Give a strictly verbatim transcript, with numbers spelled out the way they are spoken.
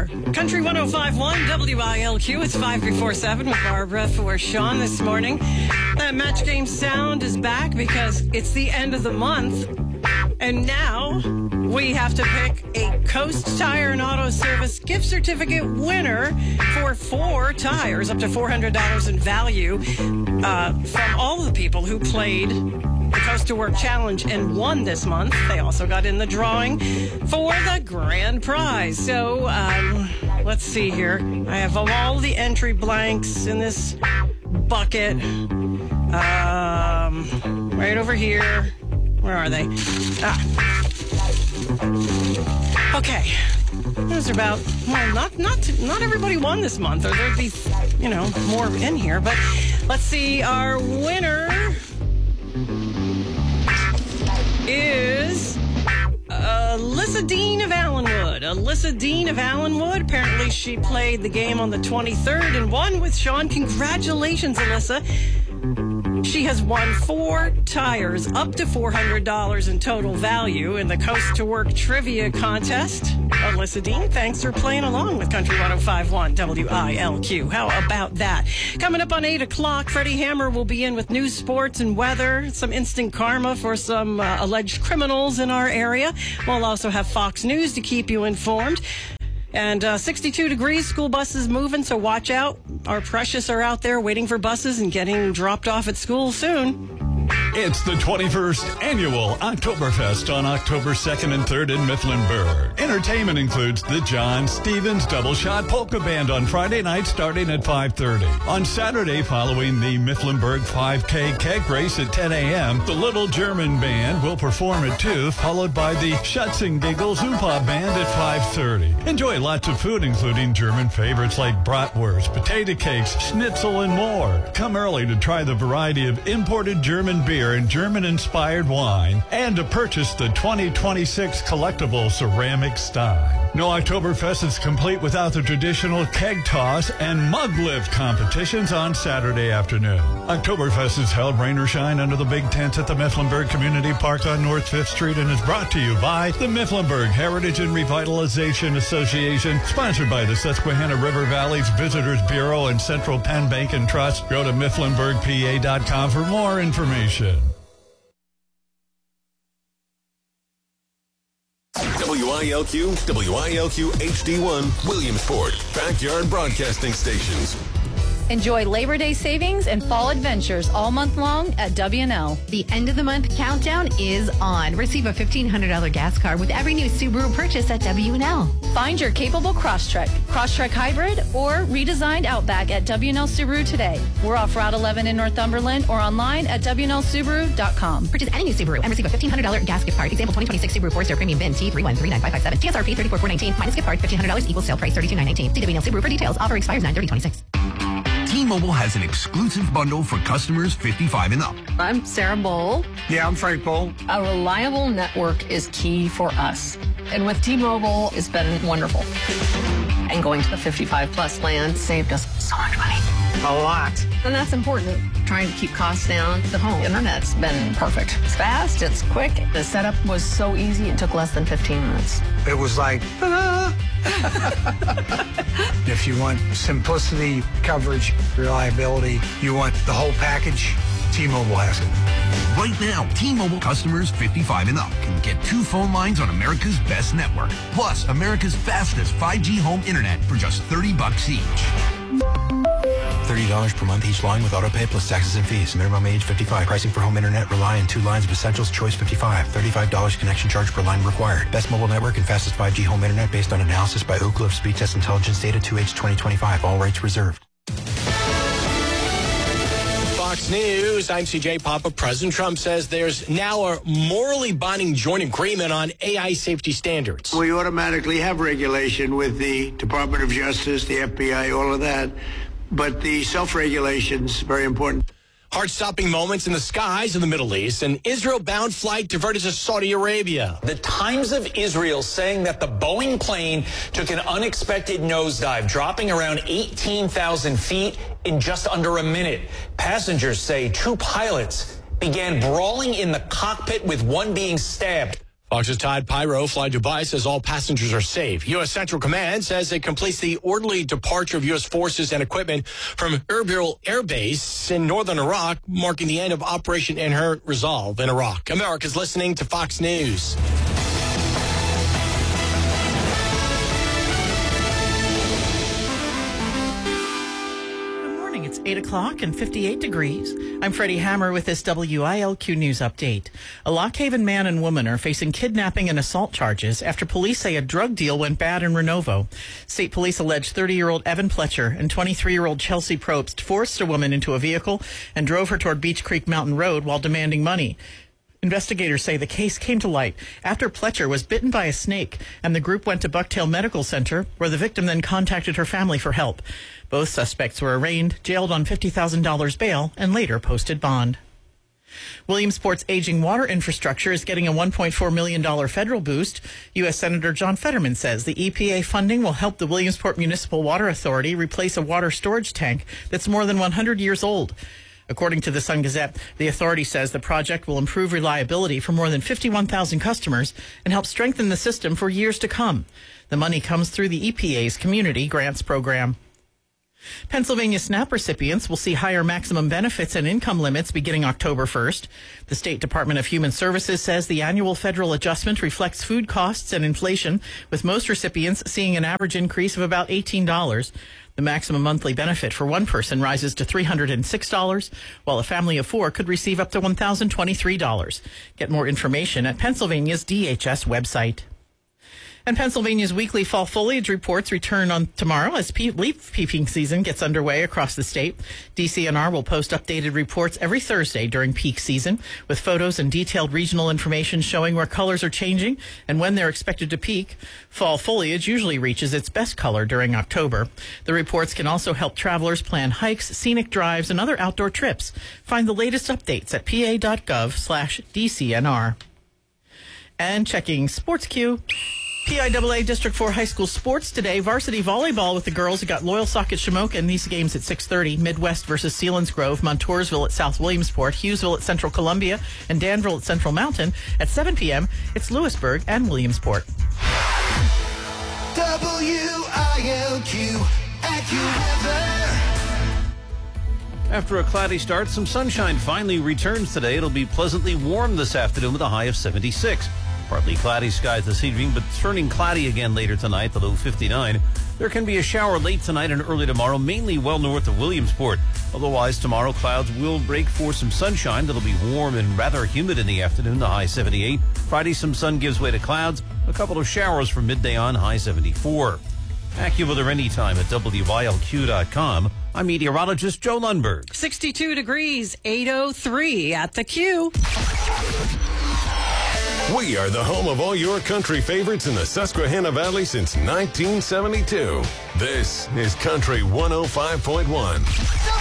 are. Country one oh five point one W I L Q. It's five before seven with Barbara for Sean this morning. That Match Game sound is back because it's the end of the month. And now we have to pick a Coast Tire and Auto Service gift certificate winner for four tires, up to four hundred dollars in value, uh, from all of the people who played the Coast to Work Challenge and won this month. They also got in the drawing for the grand prize. So um, let's see here. I have all the entry blanks in this bucket. Um, right over here. Where are they? Ah. Okay. There's about, well, not not not everybody won this month, or there'd be, you know, more in here. But let's see. Our winner is Alyssa Dean of Allenwood. Alyssa Dean of Allenwood. Apparently she played the game on the twenty-third and won with Sean. Congratulations, Alyssa. She has won four tires, up to four hundred dollars in total value in the Coast to Work Trivia Contest. Alyssa Dean, thanks for playing along with Country one oh five point one W I L Q. How about that? Coming up on eight o'clock, Freddie Hammer will be in with news, sports, and weather. Some instant karma for some uh, alleged criminals in our area. We'll also have Fox News to keep you informed. And uh, sixty-two degrees, school buses moving, so watch out. Our precious are out there waiting for buses and getting dropped off at school soon. It's the twenty-first Annual Oktoberfest on October second and third in Mifflinburg. Entertainment includes the John Stevens Double Shot Polka Band on Friday night starting at five thirty. On Saturday, following the Mifflinburg five K keg race at ten a.m., the Little German Band will perform at two, followed by the Schutzengiggles Oompa Band at five thirty. Enjoy lots of food, including German favorites like bratwurst, potato cakes, schnitzel, and more. Come early to try the variety of imported German beer and German-inspired wine, and to purchase the twenty twenty-six collectible ceramic stein. No Oktoberfest is complete without the traditional keg toss and mug lift competitions on Saturday afternoon. Oktoberfest is held rain or shine under the big tents at the Mifflinburg Community Park on North fifth Street and is brought to you by the Mifflinburg Heritage and Revitalization Association, sponsored by the Susquehanna River Valley's Visitors Bureau and Central Penn Bank and Trust. Go to mifflinburg p a dot com for more information. W I L Q, W I L Q H D one, Williamsport, Backyard Broadcasting Stations. Enjoy Labor Day savings and fall adventures all month long at W and L. The end of the month countdown is on. Receive a fifteen hundred dollars gas card with every new Subaru purchase at W and L. Find your capable Crosstrek, Crosstrek Hybrid, or redesigned Outback at W and L Subaru today. We're off Route eleven in Northumberland or online at W and L Subaru dot com. Purchase any new Subaru and receive a fifteen hundred dollars gas gift card. Example twenty twenty-six Subaru Forester Premium V I N T three one three nine five five seven. T S R P thirty-four thousand four hundred nineteen minus gift card fifteen hundred dollars equals sale price thirty-two thousand nine hundred nineteen. See W and L Subaru for details. Offer expires nine thirty twenty-six. T-Mobile has an exclusive bundle for customers fifty-five and up. I'm Sarah Bowl. Yeah, I'm Frank Bowl. A reliable network is key for us. And with T-Mobile, it's been wonderful. And going to the fifty-five plus plan saved us so much money. A lot. And that's important. Trying to keep costs down. The home internet's been perfect. It's fast, it's quick. The setup was so easy, it took less than fifteen minutes. It was like, ah. If you want simplicity, coverage, reliability, you want the whole package, T-Mobile has it. Right now, T-Mobile customers fifty-five and up can get two phone lines on America's best network, plus America's fastest five G home internet for just thirty bucks each. thirty dollars per month each line with autopay plus taxes and fees. Minimum age fifty-five. Pricing for home internet rely on two lines of Essentials Choice fifty-five. thirty-five dollars connection charge per line required. Best mobile network and fastest five G home internet based on analysis by Oak Cliff Speed Test Intelligence Data two H twenty twenty-five. All rights reserved. Fox News, I'm C J Papa. President Trump says there's now a morally binding joint agreement on A I safety standards. We automatically have regulation with the Department of Justice, the F B I, all of that. But the self-regulation's very important. Heart-stopping moments in the skies of the Middle East. An Israel-bound flight diverted to Saudi Arabia. The Times of Israel saying that the Boeing plane took an unexpected nosedive, dropping around eighteen thousand feet in just under a minute. Passengers say two pilots began brawling in the cockpit, with one being stabbed. Fox's Todd Pyro, Fly Dubai, says all passengers are safe. U S Central Command says it completes the orderly departure of U S forces and equipment from Erbil Air Base in northern Iraq, marking the end of Operation Inherent Resolve in Iraq. America's listening to Fox News. It's eight o'clock and fifty-eight degrees. I'm Freddie Hammer with this W I L Q News update. A Lock Haven man and woman are facing kidnapping and assault charges after police say a drug deal went bad in Renovo. State police allege thirty-year-old Evan Pletcher and twenty-three-year-old Chelsea Probst forced a woman into a vehicle and drove her toward Beach Creek Mountain Road while demanding money. Investigators say the case came to light after Pletcher was bitten by a snake, and the group went to Bucktail Medical Center, where the victim then contacted her family for help. Both suspects were arraigned, jailed on fifty thousand dollars bail, and later posted bond. Williamsport's aging water infrastructure is getting a one point four million dollars federal boost. U S Senator John Fetterman says the E P A funding will help the Williamsport Municipal Water Authority replace a water storage tank that's more than one hundred years old. According to the Sun-Gazette, the authority says the project will improve reliability for more than fifty-one thousand customers and help strengthen the system for years to come. The money comes through the E P A's Community Grants Program. Pennsylvania SNAP recipients will see higher maximum benefits and income limits beginning October first. The State Department of Human Services says the annual federal adjustment reflects food costs and inflation, with most recipients seeing an average increase of about eighteen dollars. The maximum monthly benefit for one person rises to three hundred six dollars, while a family of four could receive up to one thousand twenty-three dollars. Get more information at Pennsylvania's D H S website. And Pennsylvania's weekly fall foliage reports return on tomorrow as pe- leaf peeping season gets underway across the state. D C N R will post updated reports every Thursday during peak season, with photos and detailed regional information showing where colors are changing and when they're expected to peak. Fall foliage usually reaches its best color during October. The reports can also help travelers plan hikes, scenic drives, and other outdoor trips. Find the latest updates at pa.gov slash DCNR. And checking Sports Q. P I A A District four High School sports today. Varsity volleyball with the girls have got Loyal Socket Shamokin. These games at six thirty. Midwest versus Selinsgrove. Montoursville at South Williamsport. Hughesville at Central Columbia. And Danville at Central Mountain. At seven p.m., it's Lewisburg and Williamsport. W I L Q AccuWeather. After a cloudy start, some sunshine finally returns today. It'll be pleasantly warm this afternoon with a high of seventy-six. Partly cloudy skies this evening, but turning cloudy again later tonight, the low fifty-nine. There can be a shower late tonight and early tomorrow, mainly well north of Williamsport. Otherwise, tomorrow clouds will break for some sunshine. That'll be warm and rather humid in the afternoon, the high seventy-eight. Friday, some sun gives way to clouds. A couple of showers from midday on, high seventy-four. AccuWeather anytime at W I L Q dot com. I'm meteorologist Joe Lundberg. sixty-two degrees, eight oh three at the Q. We are the home of all your country favorites in the Susquehanna Valley since nineteen seventy-two. This is Country one oh five point one.